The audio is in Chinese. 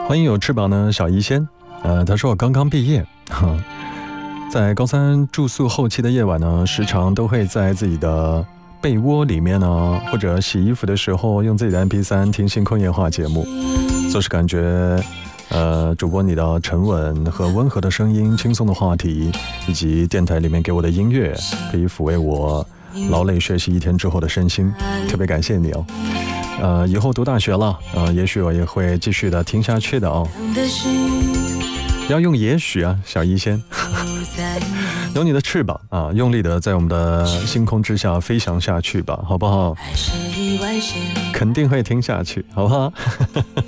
欢迎有翅膀的小医仙，他说我刚刚毕业，在高三住宿后期的夜晚呢，时常都会在自己的被窝里面呢，或者洗衣服的时候用自己的 MP3 听星空夜话节目，就是感觉主播你的沉稳和温和的声音，轻松的话题，以及电台里面给我的音乐，可以抚慰我劳累学习一天之后的身心，特别感谢你哦。以后读大学了，也许我也会继续的听下去的哦。要用也许啊，小医仙，有你的翅膀啊，用力的在我们的星空之下飞翔下去吧，好不好？肯定会听下去，好不好？